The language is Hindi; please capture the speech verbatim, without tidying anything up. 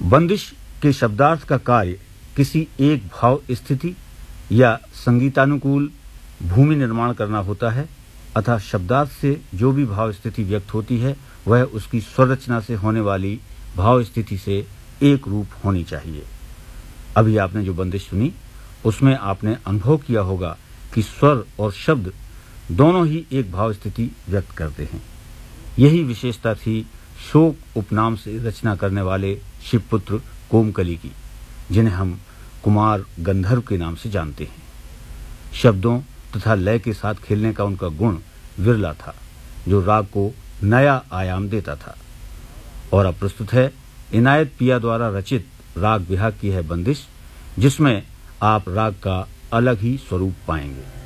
बंदिश के शब्दार्थ का कार्य किसी एक भाव स्थिति या संगीतानुकूल भूमि निर्माण करना होता है, अतः शब्दार्थ से जो भी भाव स्थिति व्यक्त होती है वह उसकी स्वर रचना से होने वाली भाव स्थिति से एक रूप होनी चाहिए। अभी आपने जो बंदिश सुनी उसमें आपने अनुभव किया होगा कि स्वर और शब्द दोनों ही एक भाव स्थिति व्यक्त करते हैं। यही विशेषता थी शोक उपनाम से रचना करने वाले शिवपुत्र कोमकली की, जिन्हें हम कुमार गंधर्व के नाम से जानते हैं। शब्दों तथा लय के साथ खेलने का उनका गुण विरला था, जो राग को नया आयाम देता था। और अब प्रस्तुत है इनायत पिया द्वारा रचित राग बिहाग की है बंदिश, जिसमें आप राग का अलग ही स्वरूप पाएंगे।